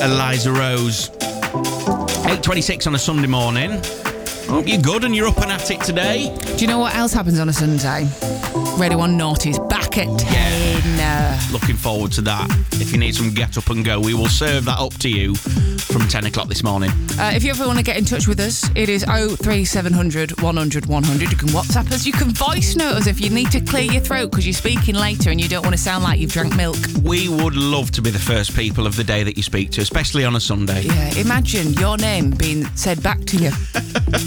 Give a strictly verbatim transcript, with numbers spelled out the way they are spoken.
Eliza Rose. eight twenty-six on a Sunday morning. Hope you're good and you're up and at it today. Do you know what else happens on a Sunday? Radio one Naughty's back at ten. Yeah. Looking forward to that. If you need some get up and go, we will serve that up to you from ten o'clock this morning. Uh, if you ever want to get in touch with us, it is oh three seven hundred, one hundred, one hundred. You can WhatsApp us, you can voice note us if you need to clear your throat because you're speaking later and you don't want to sound like you've drank milk. We would love to be the first people of the day that you speak to, especially on a Sunday. Yeah, imagine your name being said back to you.